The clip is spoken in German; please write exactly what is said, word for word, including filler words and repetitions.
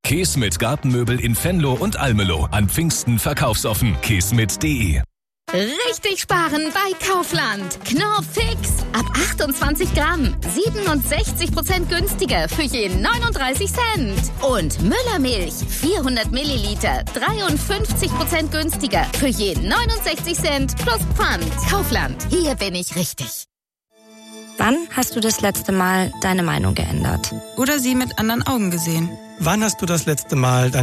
Keesmit Gartenmöbel in Venlo und Almelo. An Pfingsten verkaufsoffen. keesmit punkt de. Richtig sparen bei Kaufland. Knorr Fix. Ab achtundzwanzig Gramm. siebenundsechzig Prozent günstiger für je neununddreißig Cent. Und Müllermilch. vierhundert Milliliter. dreiundfünfzig Prozent günstiger für je neunundsechzig Cent plus Pfand. Kaufland. Hier bin ich richtig. Wann hast du das letzte Mal deine Meinung geändert? Oder sie mit anderen Augen gesehen? Wann hast du das letzte Mal deine